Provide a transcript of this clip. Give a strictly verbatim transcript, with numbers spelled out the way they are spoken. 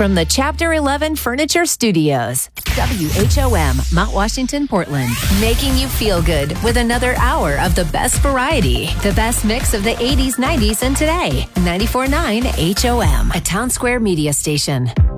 From the Chapter eleven Furniture Studios, W H O M, Mount Washington, Portland. Making you feel good with another hour of the best variety. The best mix of the eighties, nineties, and today. ninety-four point nine H O M, a Town Square media station.